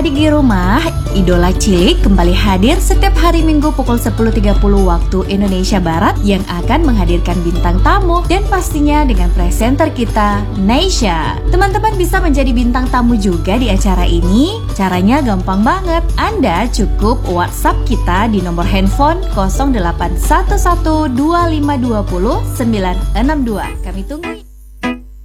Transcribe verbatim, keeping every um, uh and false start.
adik-adik di rumah, Idola Cilik kembali hadir setiap hari Minggu pukul sepuluh tiga puluh waktu Indonesia Barat yang akan menghadirkan bintang tamu dan pastinya dengan presenter kita, Naysha. Teman-teman bisa menjadi bintang tamu juga di acara ini. Caranya gampang banget. Anda cukup WhatsApp kita di nomor handphone nol delapan satu satu dua lima dua nol sembilan enam dua. Kami tunggu ya.